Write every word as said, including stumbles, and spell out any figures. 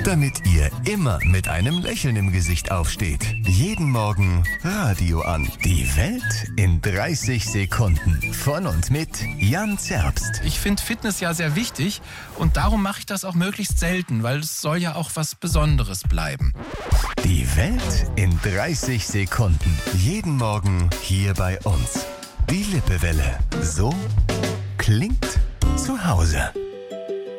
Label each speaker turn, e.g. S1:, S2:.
S1: damit ihr immer mit einem Lächeln im Gesicht aufsteht. Jeden Morgen Radio an. Die Welt in dreißig Sekunden. Von und mit Jan Zerbst.
S2: Ich finde Fitness ja sehr wichtig und darum mache ich das auch möglichst selten, weil es soll ja auch was Besonderes bleiben.
S1: Die Welt in dreißig Sekunden. Jeden Morgen hier bei uns. Die Lippewelle. So klingt zu Hause.